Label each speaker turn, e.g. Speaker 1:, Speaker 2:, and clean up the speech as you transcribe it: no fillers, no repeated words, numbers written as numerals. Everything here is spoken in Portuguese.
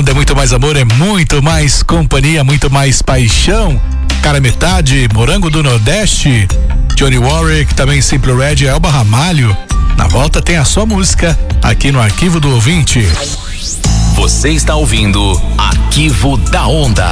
Speaker 1: Vida é muito mais amor, é muito mais companhia, muito mais paixão. Cara Metade, Morango do Nordeste, Johnny Warwick, também Simple Red, Elba Ramalho. Na volta tem a sua música aqui no Arquivo do Ouvinte.
Speaker 2: Você está ouvindo Arquivo da Onda.